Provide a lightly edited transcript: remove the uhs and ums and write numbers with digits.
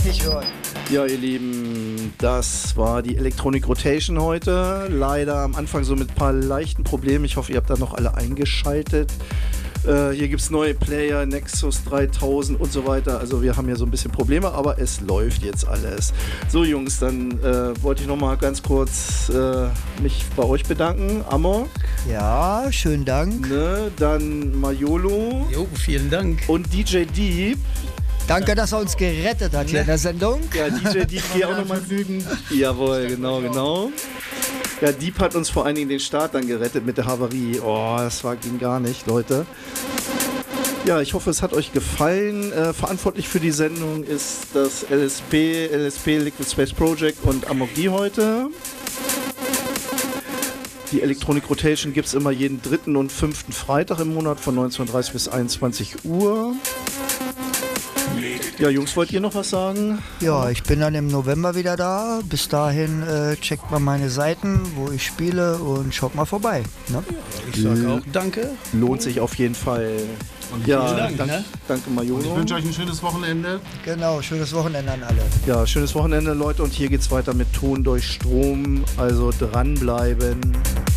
nicht hören. Ja, ihr Lieben, das war die Electronic Rotation heute. Leider am Anfang so mit ein paar leichten Problemen. Ich hoffe, ihr habt da noch alle eingeschaltet. Hier gibt es neue Player, Nexus 3000 und so weiter. Also wir haben hier so ein bisschen Probleme, aber es läuft jetzt alles. So Jungs, dann wollte ich noch mal ganz kurz mich bei euch bedanken. Amok. Ja, schönen Dank. Ne, dann Majolo. Jo, vielen Dank. Und DJ Deep. Danke, dass er uns gerettet hat hier in der Sendung. Ja, DJ Deep hier auch nochmal fügen. Jawohl, genau. Ja, Deep hat uns vor allen Dingen den Start dann gerettet mit der Havarie. Oh, ging gar nicht, Leute. Ja, ich hoffe, es hat euch gefallen. Verantwortlich für die Sendung ist das LSP Liquid Space Project und Amok D heute. Die Electronic Rotation gibt es immer jeden 3. und 5. Freitag im Monat von 19:30 bis 21 Uhr. Ja, Jungs, wollt ihr noch was sagen? Ja, ich bin dann im November wieder da. Bis dahin checkt mal meine Seiten, wo ich spiele und schaut mal vorbei. Ne? Ich sage auch danke. Lohnt sich auf jeden Fall. Und Ja, Dank, ne? danke Majolo. ich wünsche euch ein schönes Wochenende. Genau, schönes Wochenende an alle. Ja, schönes Wochenende, Leute. Und hier geht's weiter mit Ton durch Strom. Also dranbleiben.